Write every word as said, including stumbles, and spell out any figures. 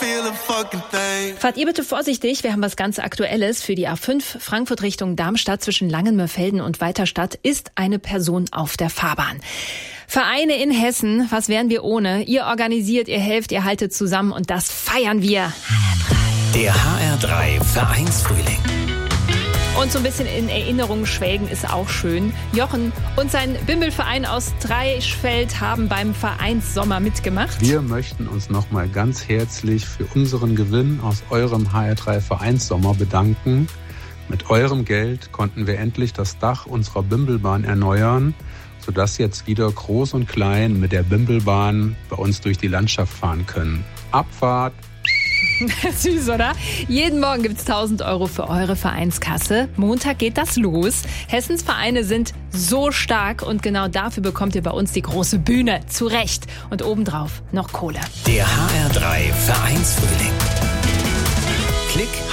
Fahrt ihr bitte vorsichtig, wir haben was ganz Aktuelles. Für die A fünf Frankfurt Richtung Darmstadt zwischen Langenmörfelden und Weiterstadt ist eine Person auf der Fahrbahn. Vereine in Hessen, was wären wir ohne? Ihr organisiert, ihr helft, ihr haltet zusammen und das feiern wir. Der H R drei Vereinsfrühling. Und so ein bisschen in Erinnerung schwelgen ist auch schön. Jochen und sein Bimmelverein aus Treichfeld haben beim Vereinssommer mitgemacht. Wir möchten uns nochmal ganz herzlich für unseren Gewinn aus eurem H R drei Vereinssommer bedanken. Mit eurem Geld konnten wir endlich das Dach unserer Bimmelbahn erneuern, sodass jetzt wieder Groß und Klein mit der Bimmelbahn bei uns durch die Landschaft fahren können. Abfahrt! Süß, oder? Jeden Morgen gibt's tausend Euro für eure Vereinskasse. Montag geht das los. Hessens Vereine sind so stark und genau dafür bekommt ihr bei uns die große Bühne. Zu Recht. Und obendrauf noch Kohle. Der H R drei Vereinsfrühling. Klick